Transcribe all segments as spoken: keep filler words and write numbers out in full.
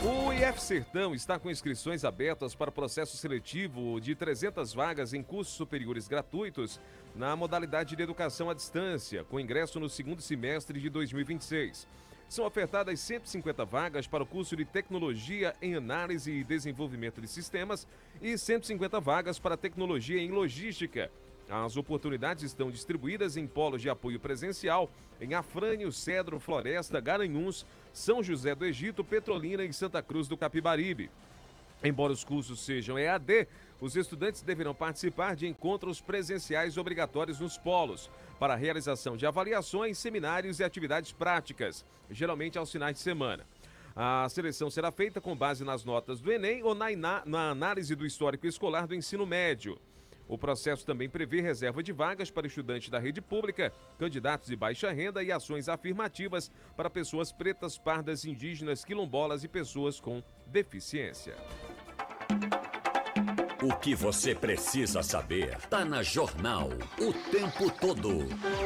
O I F Sertão está com inscrições abertas para processo seletivo de trezentas vagas em cursos superiores gratuitos na modalidade de educação à distância, com ingresso no segundo semestre de dois mil e vinte e seis. São ofertadas cento e cinquenta vagas para o curso de Tecnologia em Análise e Desenvolvimento de Sistemas e cento e cinquenta vagas para Tecnologia em Logística. As oportunidades estão distribuídas em polos de apoio presencial em Afrânio, Cedro, Floresta, Garanhuns, São José do Egito, Petrolina e Santa Cruz do Capibaribe. Embora os cursos sejam E A D, os estudantes deverão participar de encontros presenciais obrigatórios nos polos, para a realização de avaliações, seminários e atividades práticas, geralmente aos finais de semana. A seleção será feita com base nas notas do Enem ou na, na análise do histórico escolar do ensino médio. O processo também prevê reserva de vagas para estudantes da rede pública, candidatos de baixa renda e ações afirmativas para pessoas pretas, pardas, indígenas, quilombolas e pessoas com deficiência. O que você precisa saber está na Jornal o tempo todo.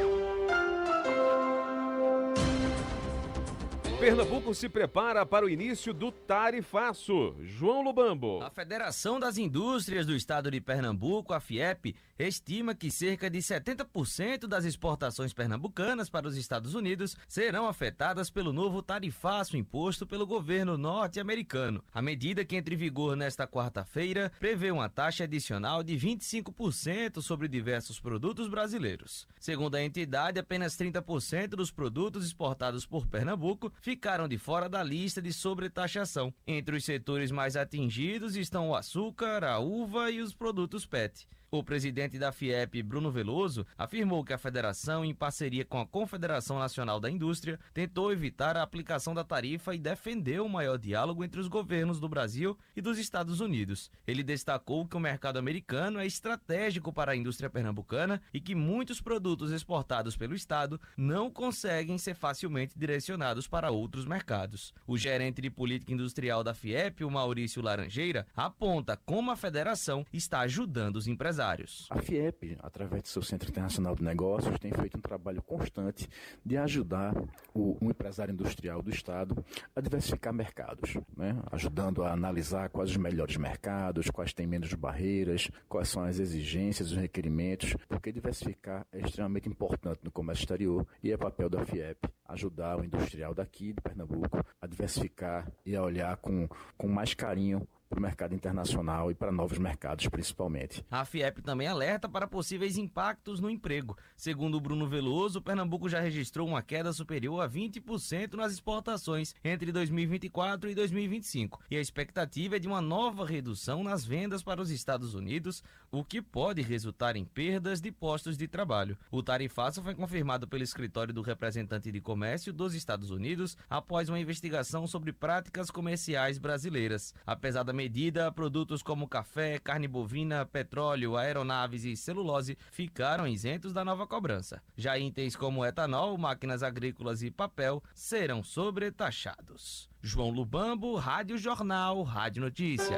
Pernambuco se prepara para o início do tarifaço. João Lubambo. A Federação das Indústrias do Estado de Pernambuco, a FIEP, estima que cerca de setenta por cento das exportações pernambucanas para os Estados Unidos serão afetadas pelo novo tarifaço imposto pelo governo norte-americano. A medida, que entra em vigor nesta quarta-feira, prevê uma taxa adicional de vinte e cinco por cento sobre diversos produtos brasileiros. Segundo a entidade, apenas trinta por cento dos produtos exportados por Pernambuco ficaram de fora da lista de sobretaxação. Entre os setores mais atingidos estão o açúcar, a uva e os produtos P E T. O presidente da FIEP, Bruno Veloso, afirmou que a federação, em parceria com a Confederação Nacional da Indústria, tentou evitar a aplicação da tarifa e defendeu o maior diálogo entre os governos do Brasil e dos Estados Unidos. Ele destacou que o mercado americano é estratégico para a indústria pernambucana e que muitos produtos exportados pelo estado não conseguem ser facilmente direcionados para outros mercados. O gerente de política industrial da FIEP, o Maurício Laranjeira, aponta como a federação está ajudando os empresários. A FIEP, através do seu Centro Internacional de Negócios, tem feito um trabalho constante de ajudar o, o empresário industrial do Estado a diversificar mercados, né? Ajudando a analisar quais os melhores mercados, quais têm menos barreiras, quais são as exigências, os requerimentos, porque diversificar é extremamente importante no comércio exterior e é papel da FIEP ajudar o industrial daqui de Pernambuco a diversificar e a olhar com, com mais carinho para o mercado internacional e para novos mercados, principalmente. A FIEP também alerta para possíveis impactos no emprego. Segundo o Bruno Veloso, Pernambuco já registrou uma queda superior a vinte por cento nas exportações entre dois mil e vinte e quatro e dois mil e vinte e cinco. E a expectativa é de uma nova redução nas vendas para os Estados Unidos, o que pode resultar em perdas de postos de trabalho. O tarifaço foi confirmado pelo escritório do representante de comércio dos Estados Unidos após uma investigação sobre práticas comerciais brasileiras. Apesar da medida, produtos como café, carne bovina, petróleo, aeronaves e celulose ficaram isentos da nova cobrança. Já itens como etanol, máquinas agrícolas e papel serão sobretaxados. João Lubambo, Rádio Jornal, Rádio Notícia.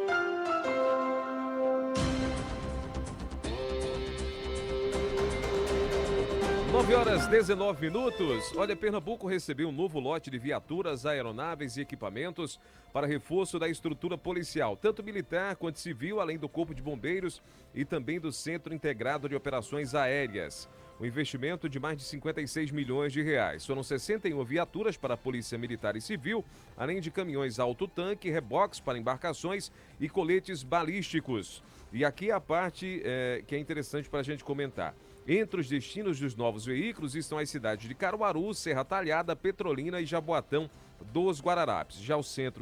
nove horas e dezenove minutos. Olha, Pernambuco recebeu um novo lote de viaturas, aeronaves e equipamentos para reforço da estrutura policial, tanto militar quanto civil, além do Corpo de Bombeiros e também do Centro Integrado de Operações Aéreas. Um investimento de mais de cinquenta e seis milhões de reais. Foram sessenta e uma viaturas para a Polícia Militar e Civil, além de caminhões alto-tanque, reboques para embarcações e coletes balísticos. E aqui a parte é, que é interessante para a gente comentar. Entre os destinos dos novos veículos estão as cidades de Caruaru, Serra Talhada, Petrolina e Jaboatão dos Guararapes. Já o centro